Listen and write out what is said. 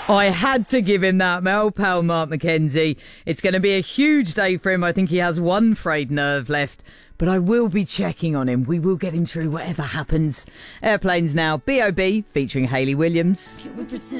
I had to give him that, my old pal Mark McKenzie. It's going to be a huge day for him. I think he has one frayed nerve left. But I will be checking on him. We will get him through whatever happens. Airplanes now, B.O.B. featuring Hayley Williams.